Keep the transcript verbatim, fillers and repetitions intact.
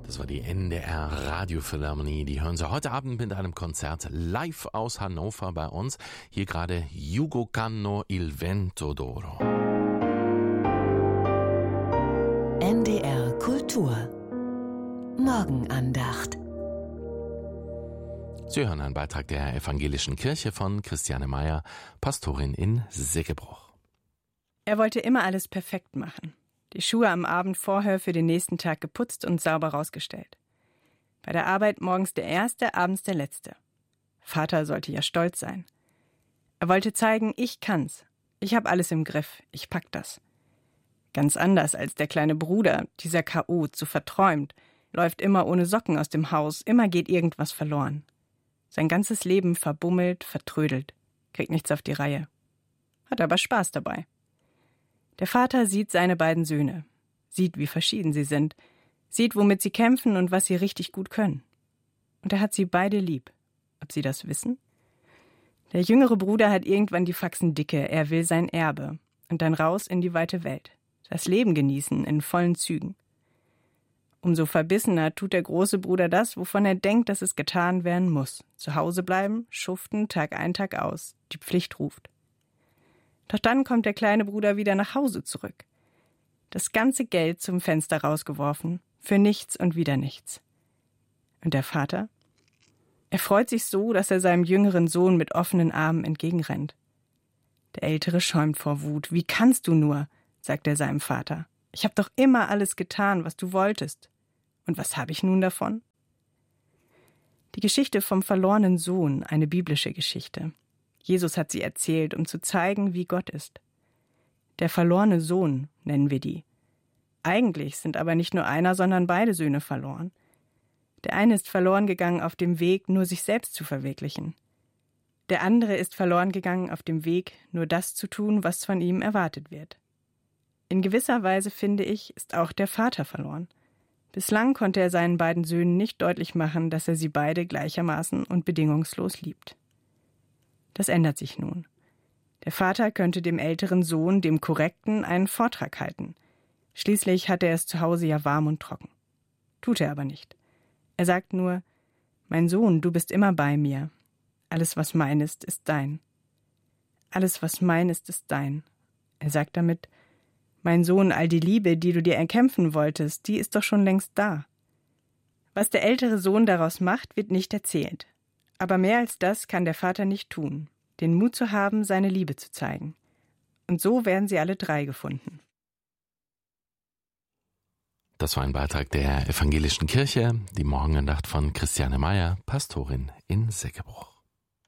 Das war die N D R Radiophilharmonie. Die hören Sie heute Abend mit einem Konzert live aus Hannover bei uns. Hier gerade Jugo Canno il vento d'oro. N D R Kultur Morgenandacht. Sie hören einen Beitrag der Evangelischen Kirche von Christiane Meyer, Pastorin in Seckebruch. Er wollte immer alles perfekt machen. Die Schuhe am Abend vorher für den nächsten Tag geputzt und sauber rausgestellt. Bei der Arbeit morgens der Erste, abends der Letzte. Vater sollte ja stolz sein. Er wollte zeigen, ich kann's. Ich hab alles im Griff, ich pack das. Ganz anders als der kleine Bruder, dieser Chaot, so verträumt, läuft immer ohne Socken aus dem Haus, immer geht irgendwas verloren. Sein ganzes Leben verbummelt, vertrödelt, kriegt nichts auf die Reihe. Hat aber Spaß dabei. Der Vater sieht seine beiden Söhne, sieht, wie verschieden sie sind, sieht, womit sie kämpfen und was sie richtig gut können. Und er hat sie beide lieb. Ob sie das wissen? Der jüngere Bruder hat irgendwann die Faxen dicke, er will sein Erbe und dann raus in die weite Welt, das Leben genießen in vollen Zügen. Umso verbissener tut der große Bruder das, wovon er denkt, dass es getan werden muss. Zu Hause bleiben, schuften, Tag ein, Tag aus, die Pflicht ruft. Doch dann kommt der kleine Bruder wieder nach Hause zurück. Das ganze Geld zum Fenster rausgeworfen, für nichts und wieder nichts. Und der Vater? Er freut sich so, dass er seinem jüngeren Sohn mit offenen Armen entgegenrennt. Der Ältere schäumt vor Wut. Wie kannst du nur, sagt er seinem Vater. Ich habe doch immer alles getan, was du wolltest. Und was habe ich nun davon? Die Geschichte vom verlorenen Sohn, eine biblische Geschichte. Jesus hat sie erzählt, um zu zeigen, wie Gott ist. Der verlorene Sohn nennen wir die. Eigentlich sind aber nicht nur einer, sondern beide Söhne verloren. Der eine ist verloren gegangen auf dem Weg, nur sich selbst zu verwirklichen. Der andere ist verloren gegangen auf dem Weg, nur das zu tun, was von ihm erwartet wird. In gewisser Weise, finde ich, ist auch der Vater verloren. Bislang konnte er seinen beiden Söhnen nicht deutlich machen, dass er sie beide gleichermaßen und bedingungslos liebt. Das ändert sich nun. Der Vater könnte dem älteren Sohn, dem Korrekten, einen Vortrag halten. Schließlich hat er es zu Hause ja warm und trocken. Tut er aber nicht. Er sagt nur, mein Sohn, du bist immer bei mir. Alles, was mein ist, ist dein. Alles, was mein ist, ist dein. Er sagt damit, mein Sohn, all die Liebe, die du dir erkämpfen wolltest, die ist doch schon längst da. Was der ältere Sohn daraus macht, wird nicht erzählt. Aber mehr als das kann der Vater nicht tun, den Mut zu haben, seine Liebe zu zeigen. Und so werden sie alle drei gefunden. Das war ein Beitrag der Evangelischen Kirche, die Morgenandacht von Christiane Meyer, Pastorin in Seckebruch.